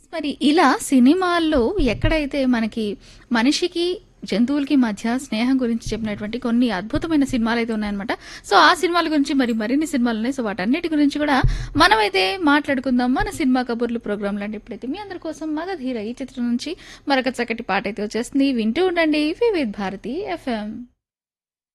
మరి ఇలా సినిమాల్లో ఎక్కడైతే మనకి మనిషికి జంతువులకి మధ్య స్నేహం గురించి చెప్పినటువంటి కొన్ని అద్భుతమైన సినిమాలు అయితే ఉన్నాయన్నమాట. సో ఆ సినిమాల గురించి మరిన్ని సినిమాలు ఉన్నాయి. సో వాటన్నిటి గురించి కూడా మనమైతే మాట్లాడుకుందాం మన సినిమా కబుర్లు ప్రోగ్రామ్ లాంటి. ఇప్పుడైతే మీ అందరి కోసం మగధీర ఈ చిత్రం నుంచి మరొక చక్కటి పాట అయితే వచ్చేస్తుంది. వింటూ ఉండండి వివిధ్ భారతి ఎఫ్ఎం.